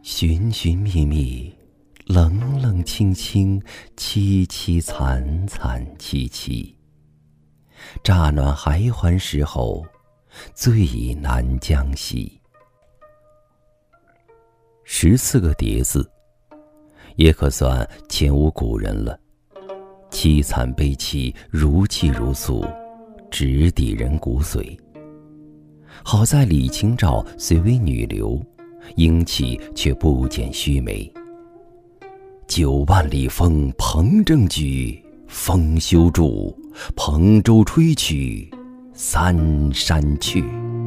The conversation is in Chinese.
寻寻觅觅，冷冷清清，凄凄惨惨戚戚。乍暖还还时候，最难将息。14个叠字，也可算前无古人了。凄惨悲戚，如泣如诉，直抵人骨髓。好在李清照虽为女流，英气却不减须眉。9万里风蓬正举，风休住，蓬舟吹去，三山去。